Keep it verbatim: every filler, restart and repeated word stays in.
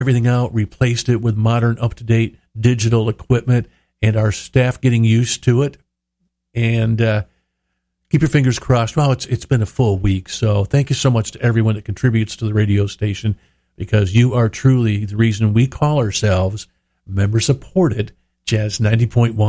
everything out, replaced it with modern, up-to-date digital equipment, and our staff getting used to it. And uh, keep your fingers crossed. Well, it's it's been a full week, so thank you so much to everyone that contributes to the radio station, because you are truly the reason we call ourselves member-supported Jazz ninety point one.